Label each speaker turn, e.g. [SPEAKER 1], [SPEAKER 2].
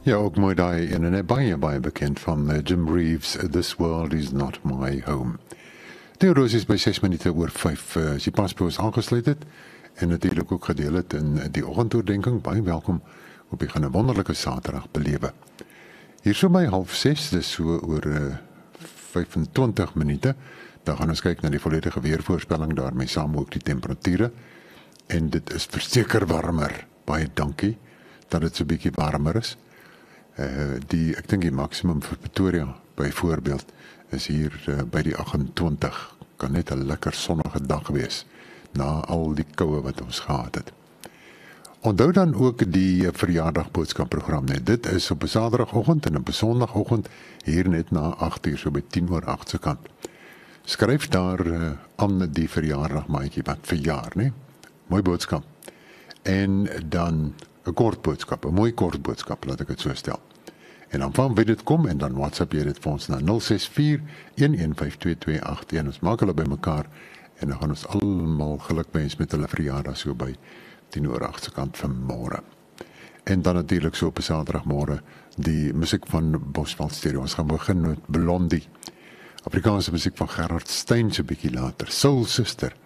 [SPEAKER 1] Ja, ook mooi daai en een baie bekend van Jim Reeves, This World Is Not My Home. Theodoos is by 6 minute oor 5, as jy pas by ons aangesluit het, en natuurlijk ook gedeel het in die oggendoordenking, baie welkom op jy gaan 'n wonderlike Saterdag belewe. Hier so by 5:30, dis so oor 25 minute, dan gaan ons kyk na die volledige weervoorspelling, daarmee saam ook die temperature, en dit is verseker warmer, baie dankie, dat dit so bietjie warmer is. Ek dink die maksimum vir Pretoria byvoorbeeld is hier by die 28, kan net 'n lekker sonnige dag wees na al die koue wat ons gehad het. Onthou dan ook die verjaardagboodskapprogram net. Dit is op 'n Saterdagoggend en op 'n Sondagoggend hier net na 8:00 so by 8:10 se kant. Skryf daar aan die verjaardagmaatjie wat verjaar, né? Mooi boodskap. En dan 'n kort boodskap, 'n mooi kort boodskap, laat ek dit so stel. En dan van wie dit kom, en dan WhatsApp jy dit vir ons na 064-1152-281. Ons maak hulle by mekaar, en dan gaan ons almal gelukwens met hulle verjaardag so by 8:10 se kant van môre. En dan natuurlik so op 'n Saterdagmôre, die musiek van Bosveld Stereo. Ons gaan begin met Blondie. Afrikaanse musiek van Gerard Steyn so 'n bietjie later. Soul Sister.